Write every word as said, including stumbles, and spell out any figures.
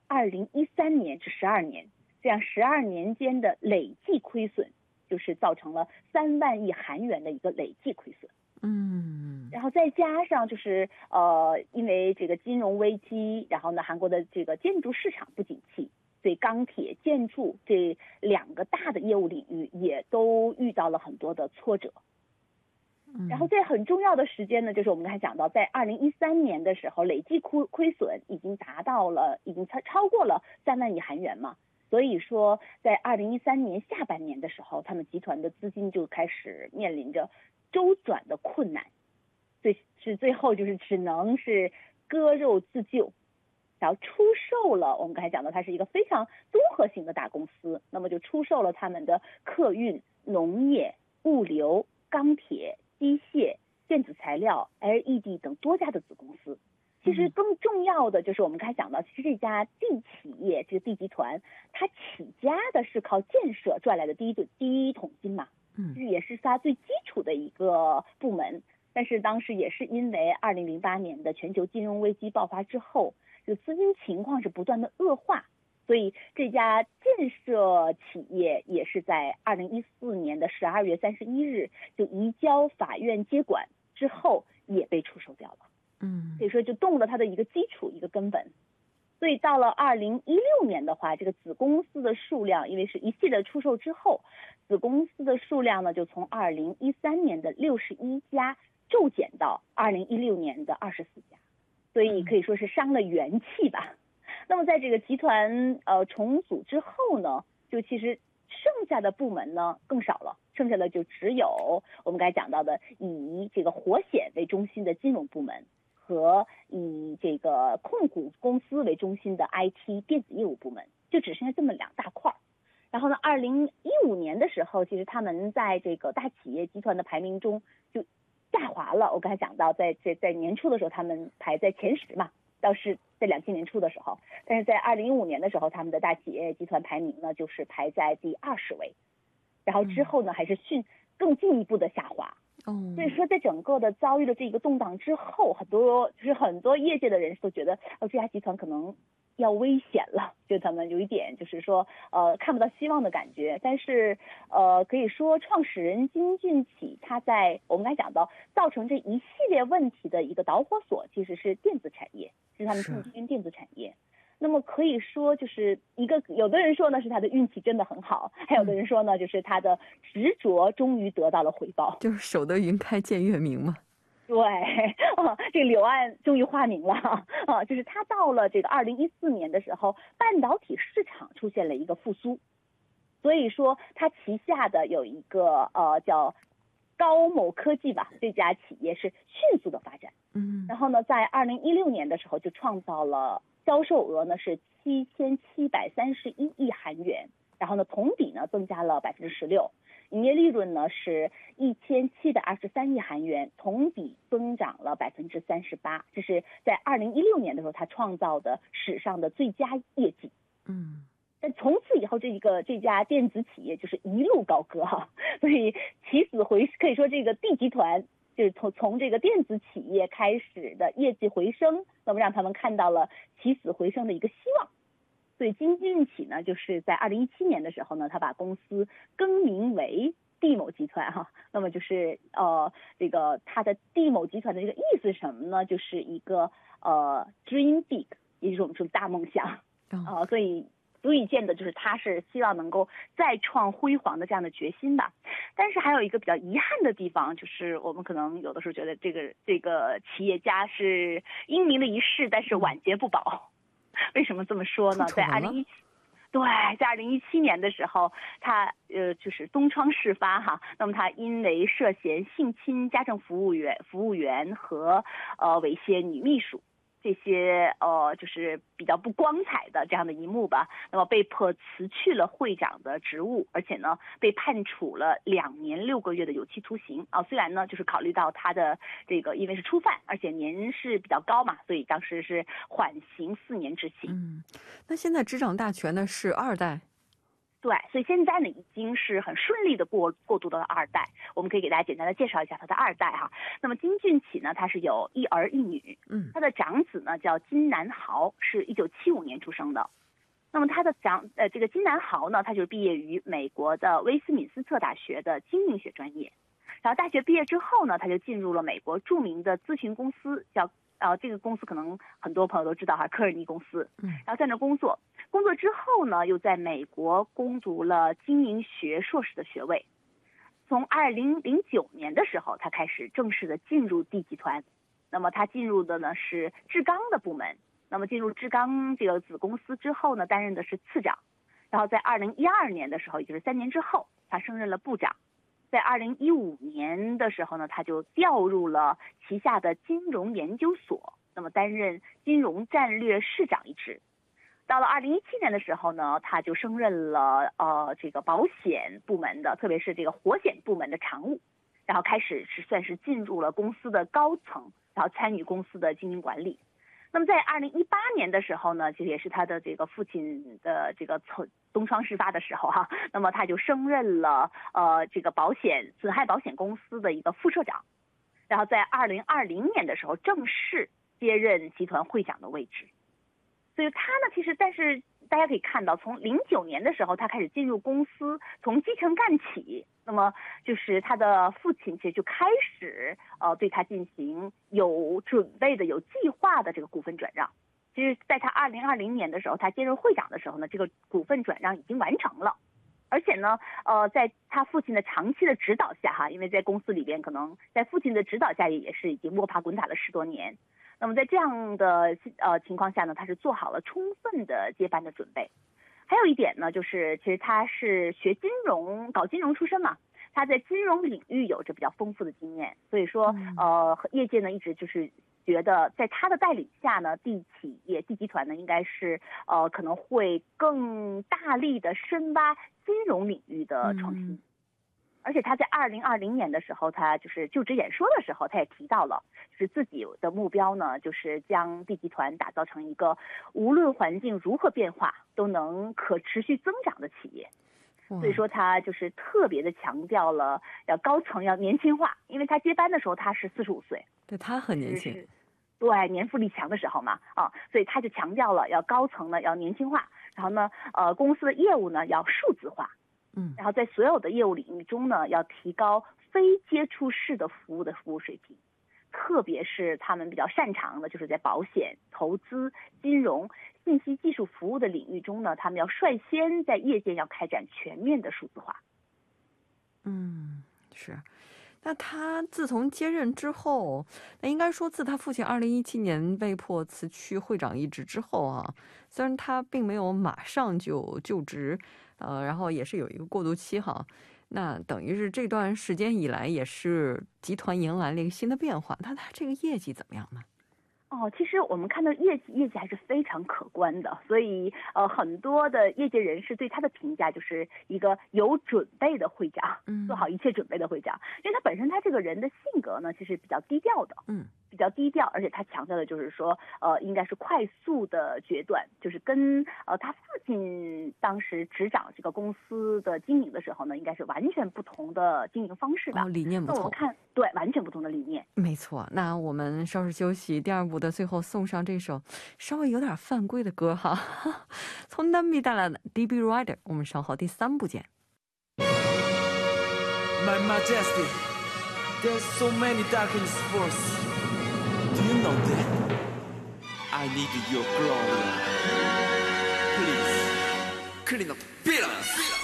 二零一三年至十二年，这样十二年间的累计亏损，就是造成了三万亿韩元的一个累计亏损。 嗯， 然后再加上就是呃，因为这个金融危机，然后呢，韩国的这个建筑市场不景气，所以钢铁、建筑这两个大的业务领域也都遇到了很多的挫折。然后在很重要的时间呢，就是我们刚才讲到，在二零一三年的时候，累计亏亏损已经达到了，已经超超过了三万亿韩元嘛。所以说，在二零一三年下半年的时候，他们集团的资金就开始面临着周转的困难，最是最后就是只能是割肉自救，然后出售了。我们刚才讲到，它是一个非常综合型的大公司，那么就出售了他们的客运、农业、物流、钢铁、机械、电子材料、L E D 等多家的子公司。其实更重要的就是我们刚才讲到，其实这家地企业，这个地集团，它起家的是靠建设赚来的第一桶第一桶金嘛，就是也是它最基础的一个部门。但是当时也是因为二零零八年的全球金融危机爆发之后，这个资金情况是不断的恶化，所以这家建设企业也是在二零一四年的十二月三十一日就移交法院接管之后也被出售掉了。 嗯， 所以说就动了它的一个基础一个根本。所以到了二零一六年的话，这个子公司的数量，因为是一系列出售之后，子公司的数量呢就从二零一三年的六十一家骤减到二零一六年的二十四家，所以可以说是伤了元气吧。那么在这个集团呃重组之后呢，就其实剩下的部门呢更少了，剩下的就只有我们刚才讲到的以这个活险为中心的金融部门和以这个控股公司为中心的 I T 电子业务部门，就只剩下这么两大块。然后呢，二零一五年的时候，其实他们在这个大企业集团的排名中就下滑了。我刚才讲到在，在在年初的时候，他们排在前十嘛，倒是在两千年初的时候，但是在二零一五年的时候，他们的大企业集团排名呢，就是排在第二十位，然后之后呢，还是迅更进一步的下滑。所以说，在整个的遭遇了这个动荡之后，很多就是很多业界的人士都觉得，哦，这家集团可能要危险了，就他们有一点就是说，呃，看不到希望的感觉。但是，呃，可以说创始人金俊启他在我们来讲到造成这一系列问题的一个导火索，其实是电子产业，是他们进军电子产业。那么可以说，就是一个有的人说呢是他的运气真的很好，还有的人说呢就是他的执着终于得到了回报， 就是守得云开见月明嘛。 对，啊，这个柳暗终于花明了啊！就是他到了这个二零一四年的时候，半导体市场出现了一个复苏，所以说他旗下的有一个呃叫高某科技吧，这家企业是迅速的发展。嗯，然后呢，在二零一六年的时候就创造了销售额呢是七千七百三十一亿韩元，然后呢同比呢增加了百分之十六。营业利润呢是一千七百二十三亿韩元，同比增长了百分之三十八，这是在二零一六年的时候他创造的史上的最佳业绩。嗯，但从此以后，这个这家电子企业就是一路高歌哈，所以起死回可以说这个地集团就是从从这个电子企业开始的业绩回升，那么让他们看到了起死回生的一个希望。所以金俊启呢，就是在二零一七年的时候呢，他把公司更名为地某集团哈。那么就是呃，这个他的地某集团的这个意思是什么呢？就是一个呃 dream big， 也就是我们说的大梦想啊、呃，所以足以见得就是他是希望能够再创辉煌的这样的决心吧。但是还有一个比较遗憾的地方，就是我们可能有的时候觉得这个这个企业家是英明的一世，但是晚节不保。为什么这么说呢？在二零一七，对，在二零一七年的时候，他呃就是东窗事发哈。那么他因为涉嫌性侵家政服务员、服务员和呃猥亵女秘书这些呃就是比较不光彩的这样的一幕吧，那么被迫辞去了会长的职务，而且呢被判处了两年六个月的有期徒刑啊。虽然呢就是考虑到他的这个因为是初犯，而且年事比较高嘛，所以当时是缓刑四年执行。 嗯，那现在执掌大权的是二代。 对，所以现在呢已经是很顺利的过过渡到了二代。我们可以给大家简单的介绍一下他的二代哈。那么金俊起呢，他是有一儿一女， 嗯， 他的长子呢叫金南豪，是一九七五年出生的。那么他的长呃这个金南豪呢，他就是毕业于美国的威斯敏斯特大学的经营学专业。然后大学毕业之后呢，他就进入了美国著名的咨询公司，叫呃这个公司可能很多朋友都知道哈，科尔尼公司。 嗯， 然后在那工作，工作之后呢，又在美国攻读了经营学硕士的学位。从二零零九年的时候，他开始正式的进入D集团。那么他进入的呢是志刚的部门。那么进入志刚这个子公司之后呢，担任的是次长。然后在二零一二年的时候，也就是三年之后，他升任了部长。在二零一五年的时候呢，他就调入了旗下的金融研究所，那么担任金融战略市长一职。到了二零一七年的时候呢，他就升任了呃这个保险部门的，特别是这个火险部门的常务，然后开始是算是进入了公司的高层，然后参与公司的经营管理。那么在二零一八年的时候呢，其实也是他的这个父亲的这个东窗事发的时候哈，那么他就升任了呃这个保险损害保险公司的一个副社长，然后在二零二零年的时候正式接任集团会长的位置。所以他呢，其实但是大家可以看到，从零九年的时候他开始进入公司，从基层干起。那么就是他的父亲其实就开始呃对他进行有准备的、有计划的这个股份转让。其实在他二零二零年的时候，他接任会长的时候呢，这个股份转让已经完成了。而且呢，呃，在他父亲的长期的指导下哈，因为在公司里边可能在父亲的指导下也是已经摸爬滚打了十多年。那么在这样的呃情况下呢，他是做好了充分的接班的准备。还有一点呢，就是其实他是学金融、搞金融出身嘛，他在金融领域有着比较丰富的经验，所以说呃，业界呢一直就是觉得在他的带领下呢，D企业、D集团呢应该是呃可能会更大力的深挖金融领域的创新。嗯，而且他在二零二零年的时候，他就是就职演说的时候，他也提到了，就是自己的目标呢，就是将D集团打造成一个无论环境如何变化都能可持续增长的企业。所以说他就是特别的强调了要高层要年轻化，因为他接班的时候他是四十五岁， 对，他很年轻， 对，年富力强的时候嘛，啊，所以他就强调了要高层呢要年轻化，然后呢，呃，公司的业务呢要数字化。 嗯， 然后在所有的业务领域中呢，要提高非接触式的服务的服务水平，特别是他们比较擅长的，就是在保险、投资、金融、信息技术服务的领域中呢，他们要率先在业界要开展全面的数字化。 嗯，是。那他自从接任之后，那应该说自他父亲二零一七年被迫辞去会长一职之后啊，虽然他并没有马上就就职，呃，然后也是有一个过渡期哈。那等于是这段时间以来，也是集团迎来了一个新的变化。那他这个业绩怎么样呢？ 哦，其实我们看到业绩业绩还是非常可观的，所以呃很多的业界人士对他的评价就是一个有准备的会长， 嗯， 做好一切准备的会长。因为他本身他这个人的性格呢，其实比较低调的， 嗯， 比较低调，而且他强调的就是说，呃，应该是快速的决断，就是跟呃他父亲当时执掌这个公司的经营的时候呢，应该是完全不同的经营方式吧， 哦，理念不同。 那我们看，对，完全不同的理念。 没错，那我们稍事休息，第二部的最后送上这首稍微有点犯规的歌哈，从南米带来的 D B Rider， 我们稍后第三部见。 My Majesty, there's so many darkness forces. Do you know that? I need your glory. Please, clean up, balance.